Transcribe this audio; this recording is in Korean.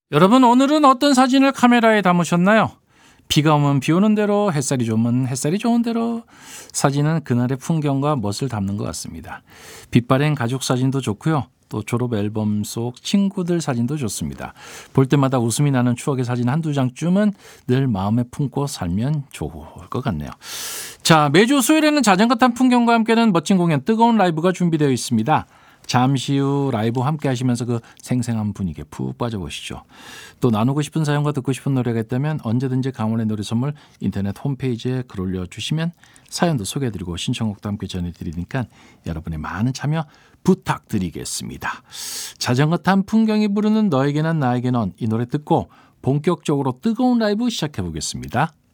여러분, 오늘은 어떤 사진을 카메라에 담으셨나요? 비가 오면 비 오는 대로, 햇살이 좋으면 햇살이 좋은 대로 사진은 그날의 풍경과 멋을 담는 것 같습니다. 빛바랜 가족 사진도 좋고요. 또 졸업 앨범 속 친구들 사진도 좋습니다. 볼 때마다 웃음이 나는 추억의 사진 한두 장쯤은 늘 마음에 품고 살면 좋을 것 같네요. 자, 매주 수요일에는 자전거 탄 풍경과 함께하는 멋진 공연 뜨거운 라이브가 준비되어 있습니다. 잠시 후 라이브 함께 하시면서 그 생생한 분위기에 푹 빠져보시죠. 또 나누고 싶은 사연과 듣고 싶은 노래가 있다면 언제든지 강원의 노래 선물 인터넷 홈페이지에 글 올려주시면 사연도 소개해드리고 신청곡도 함께 전해드리니까 여러분의 많은 참여 부탁드리겠습니다. 자전거 탄 풍경이 부르는 너에게 난 나에게 넌 이 노래 듣고 본격적으로 뜨거운 라이브 시작해보겠습니다.